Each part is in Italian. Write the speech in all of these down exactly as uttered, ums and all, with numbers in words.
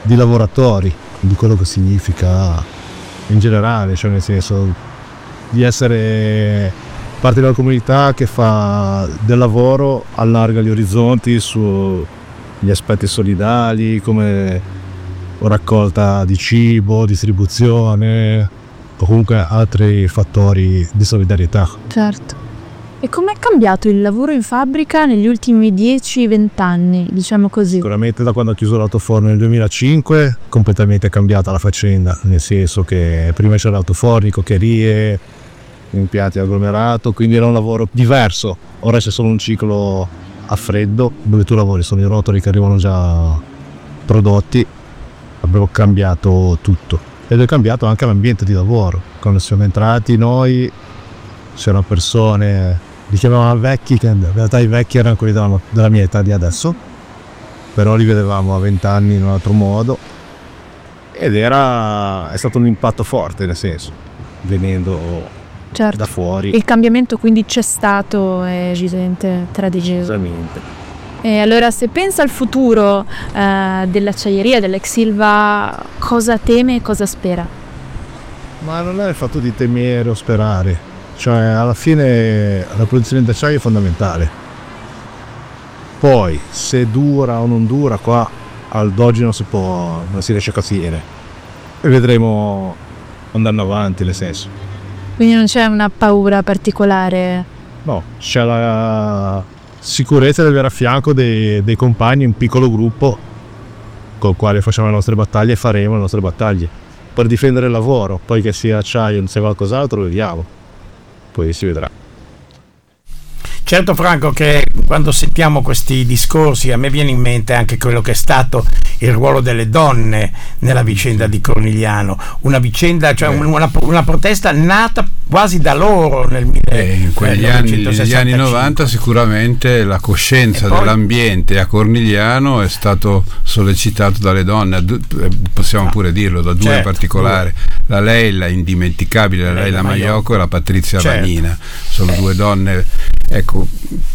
di lavoratori, di quello che significa in generale, cioè nel senso di essere parte della comunità che fa del lavoro, allarga gli orizzonti sugli aspetti solidali come raccolta di cibo, distribuzione o comunque altri fattori di solidarietà. Certo. E com'è cambiato il lavoro in fabbrica negli ultimi dieci venti anni, diciamo così? Sicuramente da quando ho chiuso l'autoforno nel duemilacinque completamente cambiata la faccenda, nel senso che prima c'era l'autoforno, coccherie, impianti agglomerato, quindi era un lavoro diverso. Ora c'è solo un ciclo a freddo dove tu lavori, sono i rotoli che arrivano già prodotti. Abbiamo cambiato tutto ed è cambiato anche l'ambiente di lavoro. Quando siamo entrati noi c'erano persone, li chiamavamo vecchi, che in realtà i vecchi erano quelli della, della mia età di adesso, però li vedevamo a vent'anni in un altro modo ed era è stato un impatto forte, nel senso, venendo certo. da fuori. Il cambiamento quindi c'è stato, è evidente, tradicese. Esattamente. E allora, se pensa al futuro eh, dell'acciaieria, dell'ex Ilva, cosa teme e cosa spera? Ma non è il fatto di temere o sperare, cioè alla fine la produzione d'acciaio è fondamentale. Poi se dura o non dura, qua al doggio non si può, non si riesce a capire e vedremo andando avanti, nel senso. Quindi non c'è una paura particolare? No, c'è la sicurezza di avere a fianco dei, dei compagni, un piccolo gruppo col quale facciamo le nostre battaglie e faremo le nostre battaglie per difendere il lavoro. Poi che sia acciaio o sia qualcos'altro, vediamo, poi si vedrà. Certo, Franco, che quando sentiamo questi discorsi a me viene in mente anche quello che è stato il ruolo delle donne nella vicenda di Cornigliano, una vicenda, cioè una, una protesta nata quasi da loro nel eh, in quegli anni, negli anni novanta. Sicuramente la coscienza poi, dell'ambiente a Cornigliano è stato sollecitato dalle donne, possiamo pure dirlo, da due certo, in particolare, due. la Leila indimenticabile, la Leila Maiocco e la Patrizia certo. Vanina, sono due donne. Ecco,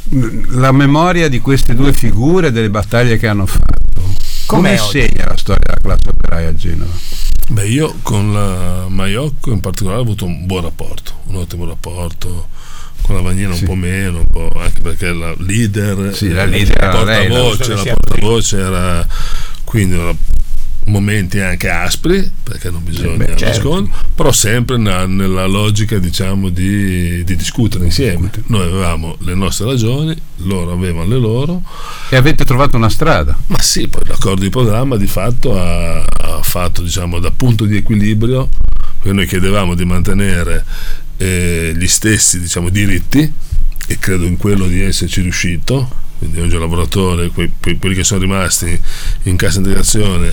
la memoria di queste due figure, delle battaglie che hanno fatto, come segna la storia della classe operaia a Genova? Beh, io con la Maiocco in particolare ho avuto un buon rapporto, un ottimo rapporto, con la Vanina sì. un po' meno, un po' anche perché la leader, sì, la leader la portavoce, la portavoce era, quindi una, momenti anche aspri, perché non bisogna Beh, nascondere, certo. però sempre na, nella logica, diciamo, di, di discutere insieme. Noi avevamo le nostre ragioni, loro avevano le loro. E avete trovato una strada? Ma sì, poi l'accordo di programma di fatto ha, ha fatto, diciamo, da punto di equilibrio, perché noi chiedevamo di mantenere eh, gli stessi, diciamo, diritti, e credo in quello di esserci riuscito. Quindi oggi il lavoratore, que, que, quelli che sono rimasti in cassa integrazione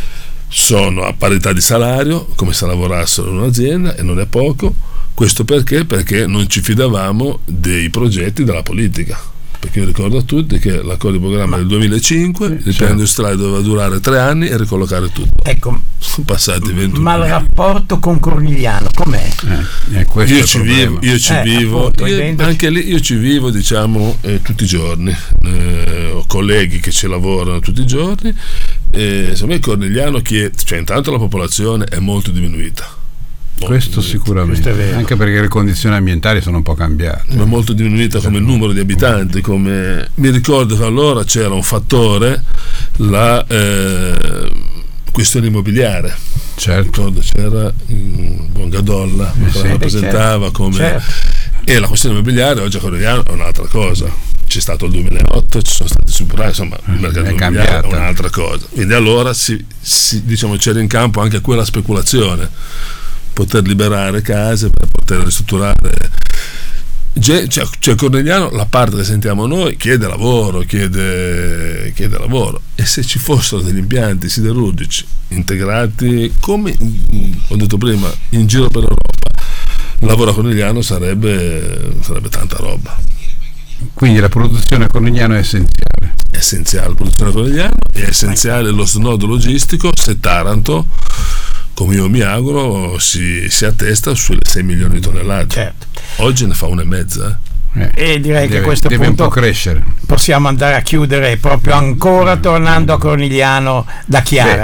sono a parità di salario, come se lavorassero in un'azienda, e non è poco. Questo perché? Perché non ci fidavamo dei progetti della politica. Perché io ricordo a tutti che l'accordo di programma del duemilacinque, il piano certo. industriale doveva durare tre anni e ricollocare tutto. Ecco, sono passati ventuno ma anni. il rapporto con Cornigliano com'è? Eh, eh, io, ci vivo, io ci eh, vivo, appunto, io, anche lì io ci vivo, diciamo, eh, tutti i giorni. Eh, ho colleghi che ci lavorano tutti i giorni. E insomma, il Cornigliano, che, cioè, intanto la popolazione è molto diminuita. Questo sicuramente, questo anche perché le condizioni ambientali sono un po' cambiate, ma molto diminuita come il numero di abitanti. Come mi ricordo che allora c'era un fattore, la eh, questione immobiliare. Certo, ricordo, c'era um, Bongadolla eh, che sì, la rappresentava certo. come certo. E la questione immobiliare oggi a Cornigliano è un'altra cosa. C'è stato il duemilaotto, ci sono stati superati, insomma il mercato immobiliare è un'altra cosa. Quindi allora si, si, diciamo, c'era in campo anche quella speculazione, poter liberare case per poter ristrutturare. Cioè, cioè Cornigliano, la parte che sentiamo noi, chiede lavoro, chiede, chiede lavoro, e se ci fossero degli impianti siderurgici integrati, come ho detto prima, in giro per l'Europa, il lavoro a Cornigliano sarebbe, sarebbe tanta roba. Quindi la produzione a Cornigliano è essenziale. È essenziale la produzione a Cornigliano, è essenziale lo snodo logistico. Se Taranto, come io mi auguro, si, si attesta sulle sei milioni di tonnellate. Certo. Oggi ne fa una e mezza. Eh. E direi deve, che a questo deve punto un po' crescere. Possiamo andare a chiudere proprio ancora tornando a Cornigliano da Chiara. Beh.